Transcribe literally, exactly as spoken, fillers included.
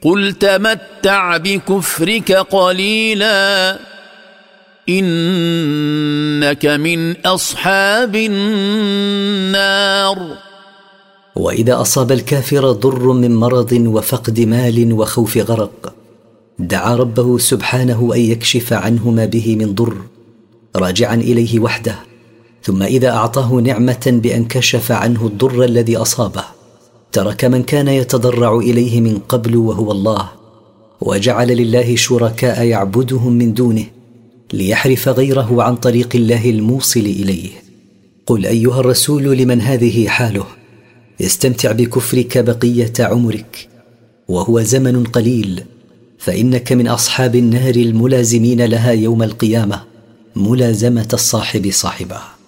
قل تمتع بكفرك قليلا إنك من أصحاب النار. وإذا أصاب الكافر ضر من مرض وفقد مال وخوف غرق، دعا ربه سبحانه أن يكشف عنه ما به من ضر راجعا إليه وحده، ثم إذا أعطاه نعمة بأن كشف عنه الضر الذي أصابه ترك من كان يتضرع إليه من قبل وهو الله، وجعل لله شركاء يعبدهم من دونه ليحرف غيره عن طريق الله الموصل إليه. قل أيها الرسول لمن هذه حاله: استمتع بكفرك بقية عمرك وهو زمن قليل، فإنك من أصحاب النار الملازمين لها يوم القيامة ملازمة الصاحب صاحبه.